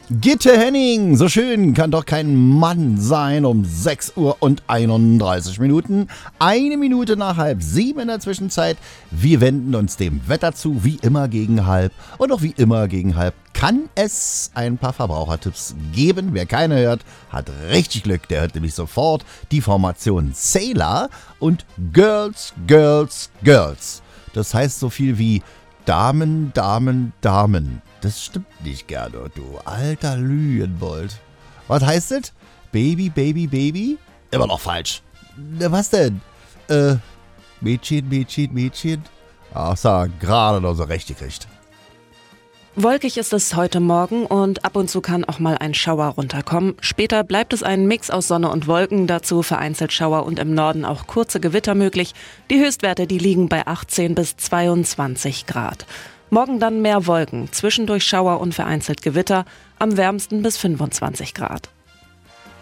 Gitte Henning, so schön kann doch kein Mann sein um 6 Uhr und 31 Minuten. 1 Minute nach 6:30 in der Zwischenzeit. Wir wenden uns dem Wetter zu, wie immer gegen 6:30. Und auch wie immer gegen 6:30 kann es ein paar Verbrauchertipps geben. Wer keine hört, hat richtig Glück. Der hört nämlich sofort die Formation Sailor und Girls, Girls, Girls. Das heißt so viel wie Damen, Damen, Damen. Das stimmt nicht, Gernot, du alter Lügenbold. Was heißt das? Baby, Baby, Baby? Immer noch falsch. Was denn? Mädchen, Mädchen, Mädchen? Ach, sag, gerade noch so recht gekriegt. Wolkig ist es heute Morgen und ab und zu kann auch mal ein Schauer runterkommen. Später bleibt es ein Mix aus Sonne und Wolken, dazu vereinzelt Schauer und im Norden auch kurze Gewitter möglich. Die Höchstwerte, die liegen bei 18 bis 22 Grad. Morgen dann mehr Wolken, zwischendurch Schauer und vereinzelt Gewitter, am wärmsten bis 25 Grad.